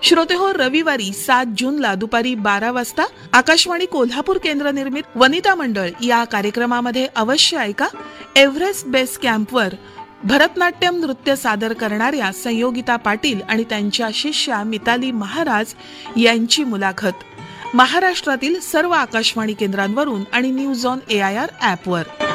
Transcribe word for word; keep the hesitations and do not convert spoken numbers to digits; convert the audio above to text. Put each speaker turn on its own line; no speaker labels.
श्रोते हो, रविवारी सात जूनला दुपारी बारा वाजता आकाशवाणी कोल्हापूर केंद्र निर्मित वनिता मंडळ या कार्यक्रमामध्ये अवश्य ऐका एव्हरेस्ट बेस कॅम्पवर भरतनाट्यम नृत्य सादर करणाऱ्या संयोगिता पाटील आणि त्यांच्या शिष्या मिताली महाराज यांची मुलाखत महाराष्ट्रातील सर्व आकाशवाणी केंद्रांवरून आणि news on A I R ॲपवर.